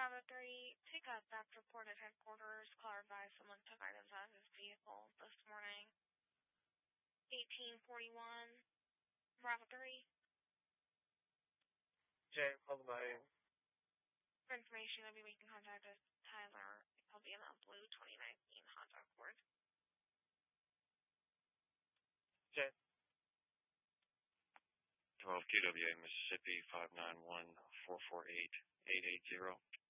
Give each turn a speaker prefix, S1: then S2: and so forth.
S1: Bravo 3, take up back report at headquarters. Caller advised someone took items out of his vehicle this morning. 1841, Bravo 3.
S2: Jay, hold on.
S1: For information, you'll be making contact with Tyler. He'll be in that blue 2019 Honda Accord.
S2: Jay.
S3: 12 QWA, Mississippi, 591-448-880.